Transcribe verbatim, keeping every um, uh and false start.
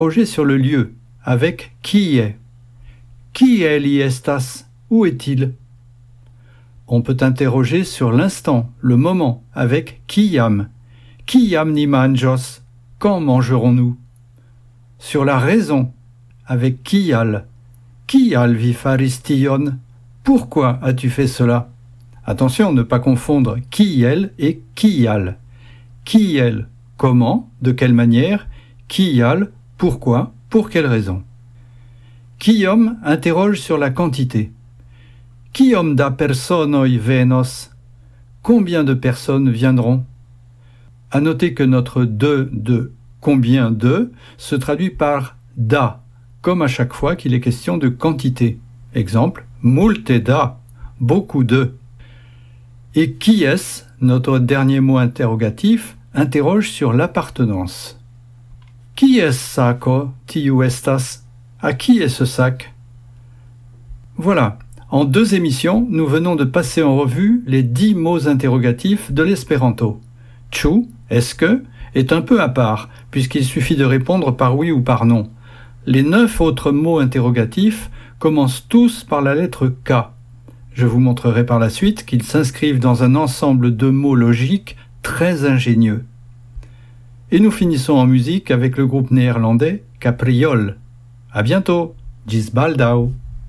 Interroger sur le lieu avec qui est. Qui est li estas? Où est-il? On peut interroger sur l'instant, le moment, avec kiam. Kiam ni manjos? Quand mangerons-nous? Sur la raison, avec kial. Kial vi faris tion? Pourquoi as-tu fait cela? Attention, ne pas confondre kiel et kial. Kiel, comment, de quelle manière? Kial, pourquoi, pour quelle raison? Kiom interroge sur la quantité. Kiom da personoi venos? Combien de personnes viendront? À noter que notre de de combien de se traduit par da, comme à chaque fois qu'il est question de quantité. Exemple, multe da, beaucoup de. Et qui est-ce, notre dernier mot interrogatif, interroge sur l'appartenance. Qui est sako tiu estas? À qui est ce sac? Voilà, en deux émissions, nous venons de passer en revue les dix mots interrogatifs de l'espéranto. Chu, est-ce que, est un peu à part, puisqu'il suffit de répondre par oui ou par non. Les neuf autres mots interrogatifs commencent tous par la lettre K. Je vous montrerai par la suite qu'ils s'inscrivent dans un ensemble de mots logiques très ingénieux. Et nous finissons en musique avec le groupe néerlandais Capriole. À bientôt, Gis baldau.